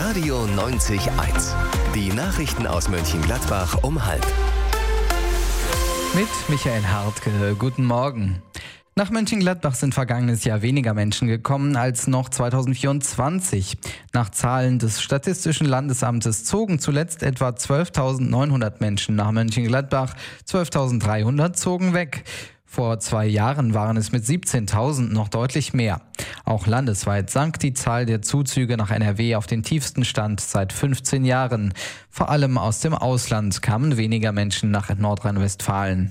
Radio 90.1. Die Nachrichten aus Mönchengladbach um 12:30. Mit Michael Hartke. Guten Morgen. Nach Mönchengladbach sind vergangenes Jahr weniger Menschen gekommen als noch 2024. Nach Zahlen des Statistischen Landesamtes zogen zuletzt etwa 12.900 Menschen nach Mönchengladbach, 12.300 zogen weg. Vor 2 Jahren waren es mit 17.000 noch deutlich mehr. Auch landesweit sank die Zahl der Zuzüge nach NRW auf den tiefsten Stand seit 15 Jahren. Vor allem aus dem Ausland kamen weniger Menschen nach Nordrhein-Westfalen.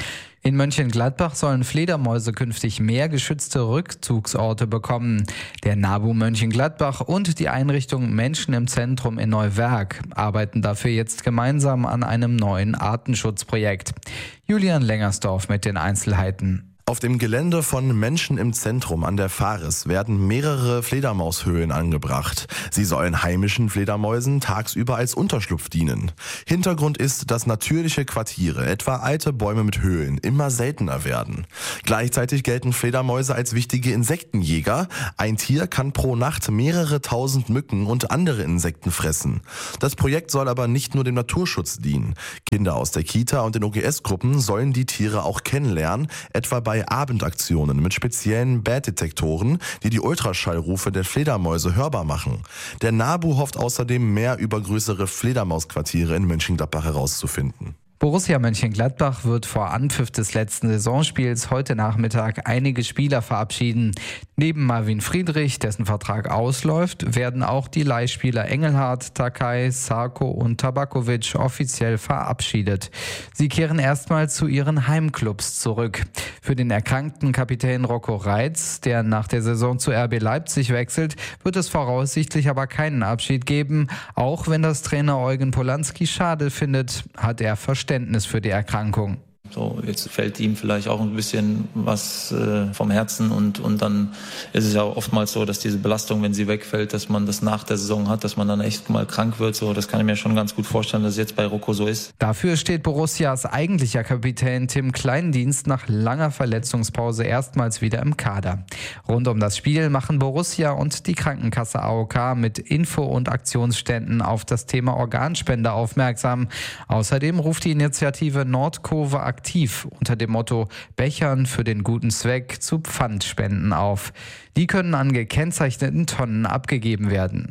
In Mönchengladbach sollen Fledermäuse künftig mehr geschützte Rückzugsorte bekommen. Der NABU Mönchengladbach und die Einrichtung Menschen im Zentrum in Neuwerk arbeiten dafür jetzt gemeinsam an einem neuen Artenschutzprojekt. Julian Lengersdorf mit den Einzelheiten. Auf dem Gelände von Menschen im Zentrum an der Fares werden mehrere Fledermaushöhlen angebracht. Sie sollen heimischen Fledermäusen tagsüber als Unterschlupf dienen. Hintergrund ist, dass natürliche Quartiere, etwa alte Bäume mit Höhlen, immer seltener werden. Gleichzeitig gelten Fledermäuse als wichtige Insektenjäger. Ein Tier kann pro Nacht mehrere tausend Mücken und andere Insekten fressen. Das Projekt soll aber nicht nur dem Naturschutz dienen. Kinder aus der Kita und den OGS-Gruppen sollen die Tiere auch kennenlernen, etwa bei Abendaktionen mit speziellen Bad-Detektoren, die die Ultraschallrufe der Fledermäuse hörbar machen. Der NABU hofft außerdem, mehr über größere Fledermausquartiere in Mönchengladbach herauszufinden. Borussia Mönchengladbach wird vor Anpfiff des letzten Saisonspiels heute Nachmittag einige Spieler verabschieden. Neben Marvin Friedrich, dessen Vertrag ausläuft, werden auch die Leihspieler Engelhardt, Takai, Sarko und Tabakovic offiziell verabschiedet. Sie kehren erstmal zu ihren Heimclubs zurück. Für den erkrankten Kapitän Rocco Reitz, der nach der Saison zu RB Leipzig wechselt, wird es voraussichtlich aber keinen Abschied geben. Auch wenn das Trainer Eugen Polanski schade findet, hat er Verständnis für die Erkrankung. So, jetzt fällt ihm vielleicht auch ein bisschen was vom Herzen und dann ist es ja oftmals so, dass diese Belastung, wenn sie wegfällt, dass man das nach der Saison hat, dass man dann echt mal krank wird. So, das kann ich mir schon ganz gut vorstellen, dass es jetzt bei Rocco so ist. Dafür steht Borussias eigentlicher Kapitän Tim Kleindienst nach langer Verletzungspause erstmals wieder im Kader. Rund um das Spiel machen Borussia und die Krankenkasse AOK mit Info- und Aktionsständen auf das Thema Organspende aufmerksam. Außerdem ruft die Initiative Nordkurve aktiv unter dem Motto Bechern für den guten Zweck zu Pfandspenden auf. Die können an gekennzeichneten Tonnen abgegeben werden.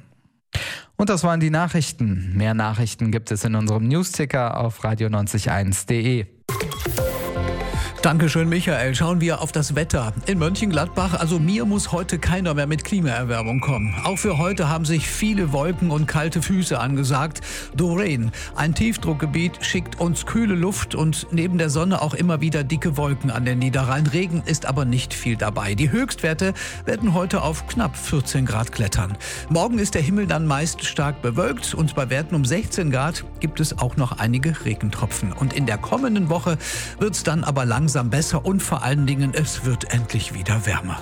Und das waren die Nachrichten. Mehr Nachrichten gibt es in unserem Newsticker auf radio901.de. Dankeschön, Michael. Schauen wir auf das Wetter. In Mönchengladbach, also mir muss heute keiner mehr mit Klimaerwärmung kommen. Auch für heute haben sich viele Wolken und kalte Füße angesagt. Doreen, ein Tiefdruckgebiet, schickt uns kühle Luft und neben der Sonne auch immer wieder dicke Wolken an den Niederrhein. Regen ist aber nicht viel dabei. Die Höchstwerte werden heute auf knapp 14 Grad klettern. Morgen ist der Himmel dann meist stark bewölkt und bei Werten um 16 Grad gibt es auch noch einige Regentropfen. Und in der kommenden Woche wird es dann aber langsam besser und vor allen Dingen, es wird endlich wieder wärmer.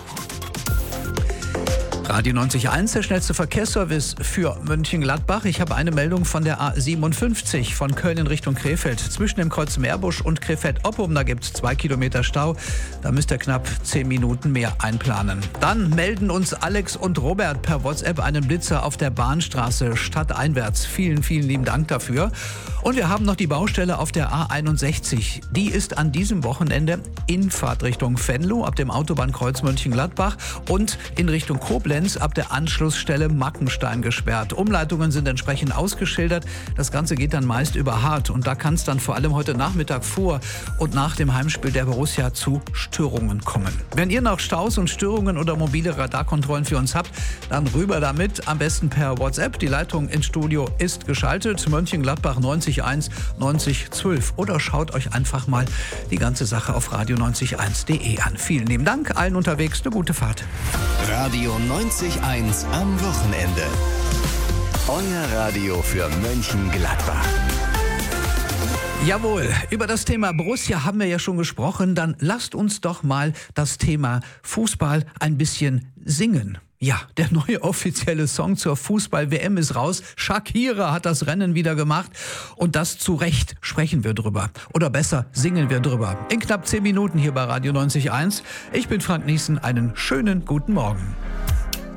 Radio 90.1, der schnellste Verkehrsservice für Mönchengladbach. Ich habe eine Meldung von der A57 von Köln in Richtung Krefeld. Zwischen dem Kreuz Meerbusch und Krefeld-Oppum, da gibt es 2 Kilometer Stau. Da müsst ihr knapp 10 Minuten mehr einplanen. Dann melden uns Alex und Robert per WhatsApp einen Blitzer auf der Bahnstraße stadteinwärts. Vielen, vielen lieben Dank dafür. Und wir haben noch die Baustelle auf der A61. Die ist an diesem Wochenende in Fahrtrichtung Venlo ab dem Autobahnkreuz Mönchengladbach und in Richtung Koblenz ab der Anschlussstelle Mackenstein gesperrt. Umleitungen sind entsprechend ausgeschildert. Das Ganze geht dann meist über Hart und da kann es dann vor allem heute Nachmittag vor und nach dem Heimspiel der Borussia zu Störungen kommen. Wenn ihr noch Staus und Störungen oder mobile Radarkontrollen für uns habt, dann rüber damit, am besten per WhatsApp. Die Leitung ins Studio ist geschaltet. Mönchengladbach 90 9012 oder schaut euch einfach mal die ganze Sache auf radio901.de an. Vielen lieben Dank, allen unterwegs eine gute Fahrt. Radio 90.1 am Wochenende. Euer Radio für Mönchengladbach. Jawohl, über das Thema Borussia haben wir ja schon gesprochen. Dann lasst uns doch mal das Thema Fußball ein bisschen singen. Ja, der neue offizielle Song zur Fußball-WM ist raus. Shakira hat das Rennen wieder gemacht und das zu Recht sprechen wir drüber. Oder besser, singen wir drüber. In knapp 10 Minuten hier bei Radio 90.1. Ich bin Frank Niesen, einen schönen guten Morgen.